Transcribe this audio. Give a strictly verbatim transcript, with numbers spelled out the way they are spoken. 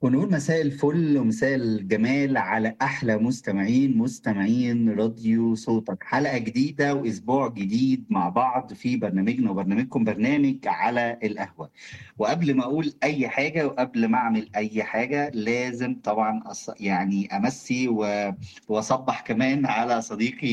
ونقول مساء الفل ومساء الجمال على أحلى مستمعين مستمعين راديو صوتك. حلقة جديدة وأسبوع جديد مع بعض في برنامجنا وبرنامجكم برنامج على القهوة. وقبل ما أقول أي حاجة وقبل ما أعمل أي حاجة لازم طبعا أص... يعني أمسي و... وأصبح كمان على صديقي